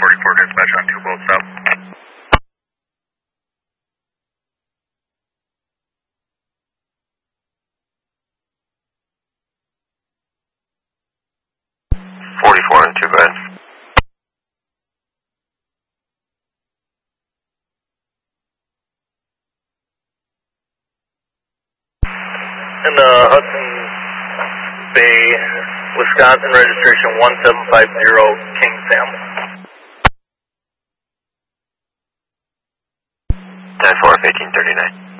44 dispatch on 2 boats up. and 2, go ahead. In the Hudson Bay, Wisconsin, registration 1750 King Sam. 10-4, 1839.